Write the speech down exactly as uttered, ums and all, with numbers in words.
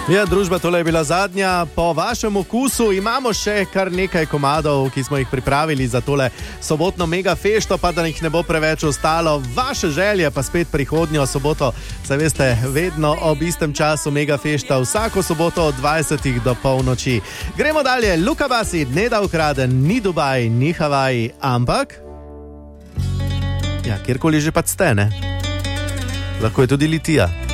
Ja, družba, tole je bila zadnja. Po vašem okusu imamo še kar nekaj komadov, ki smo jih pripravili za tole sobotno mega fešto, pa da jih ne bo preveč ostalo. Vaše želje pa spet prihodnjo soboto, saj veste, vedno ob istem času mega fešta, vsako soboto od dvajsetih do polnoči. Gremo dalje. Luka Basi, ne da ukraden, ni Dubaj, ni Havaj, ampak ja, kjerkoli že pa ste, ne? Lahko je tudi Litija.